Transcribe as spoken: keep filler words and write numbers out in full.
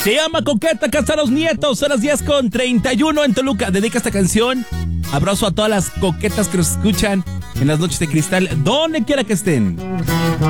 Se llama Coqueta, acá están los nietos. Son las diez con treinta y uno en Toluca. Dedica esta canción. Abrazo a todas las coquetas que nos escuchan en las noches de cristal, donde quiera que estén.